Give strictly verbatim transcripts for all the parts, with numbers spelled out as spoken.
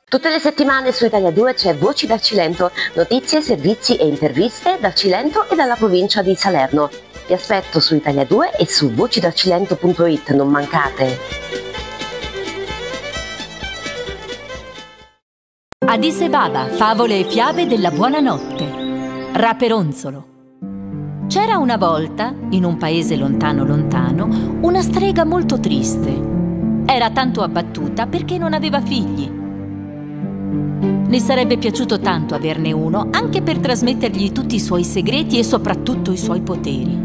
Tutte le settimane su Italia due c'è Voci dal Cilento, notizie, servizi e interviste dal Cilento e dalla provincia di Salerno. Vi aspetto su Italia due e su voci dal cilento punto it, non mancate! Adise Baba, favole e fiabe della buonanotte. Raperonzolo. C'era una volta, in un paese lontano lontano, una strega molto triste. Era tanto abbattuta perché non aveva figli. Le sarebbe piaciuto tanto averne uno, anche per trasmettergli tutti i suoi segreti e soprattutto i suoi poteri.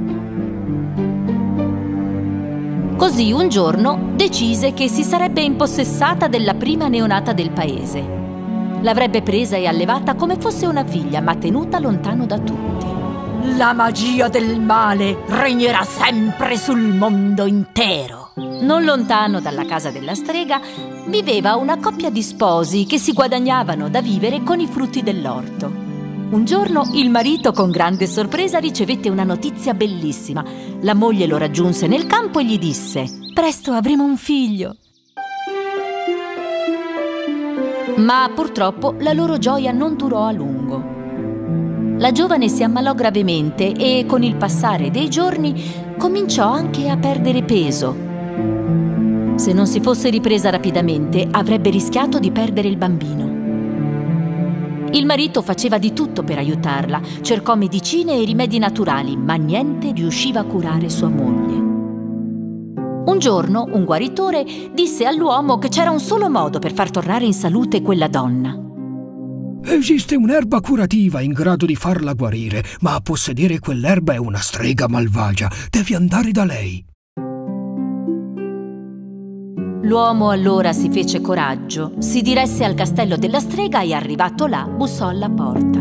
Così un giorno decise che si sarebbe impossessata della prima neonata del paese. L'avrebbe presa e allevata come fosse una figlia, ma tenuta lontano da tutti. La magia del male regnerà sempre sul mondo intero. Non lontano dalla casa della strega viveva una coppia di sposi che si guadagnavano da vivere con i frutti dell'orto. Un giorno il marito, con grande sorpresa, ricevette una notizia bellissima. La moglie lo raggiunse nel campo e gli disse: «Presto avremo un figlio». Ma purtroppo la loro gioia non durò a lungo. La giovane si ammalò gravemente e con il passare dei giorni cominciò anche a perdere peso. Se non si fosse ripresa rapidamente, avrebbe rischiato di perdere il bambino. Il marito faceva di tutto per aiutarla, cercò medicine e rimedi naturali, ma niente riusciva a curare sua moglie. Un giorno un guaritore disse all'uomo che c'era un solo modo per far tornare in salute quella donna. Esiste un'erba curativa in grado di farla guarire, ma a possedere quell'erba è una strega malvagia. Devi andare da lei. L'uomo allora si fece coraggio, si diresse al castello della strega e, arrivato là, bussò alla porta.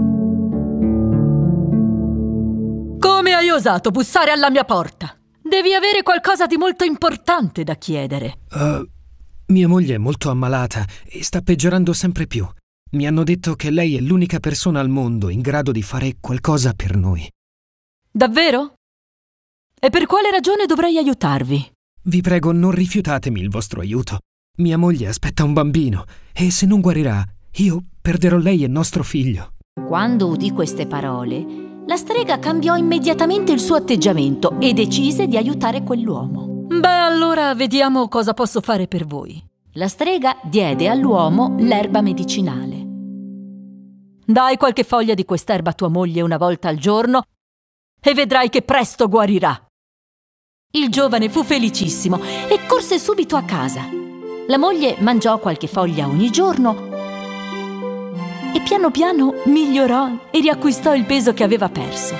«Come hai osato bussare alla mia porta? Devi avere qualcosa di molto importante da chiedere». Uh, mia moglie è molto ammalata e sta peggiorando sempre più. Mi hanno detto che lei è l'unica persona al mondo in grado di fare qualcosa per noi. Davvero? E per quale ragione dovrei aiutarvi? Vi prego, non rifiutatemi il vostro aiuto. Mia moglie aspetta un bambino e se non guarirà, io perderò lei e nostro figlio. Quando udì queste parole, la strega cambiò immediatamente il suo atteggiamento e decise di aiutare quell'uomo. Beh, allora vediamo cosa posso fare per voi. La strega diede all'uomo l'erba medicinale. Dai qualche foglia di quest'erba a tua moglie una volta al giorno e vedrai che presto guarirà. Il giovane fu felicissimo e corse subito a casa. La moglie mangiò qualche foglia ogni giorno e piano piano migliorò e riacquistò il peso che aveva perso.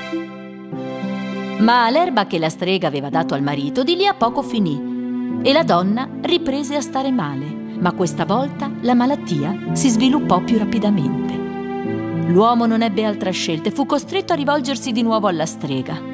Ma l'erba che la strega aveva dato al marito di lì a poco finì e la donna riprese a stare male, ma questa volta la malattia si sviluppò più rapidamente. L'uomo non ebbe altra scelta e fu costretto a rivolgersi di nuovo alla strega.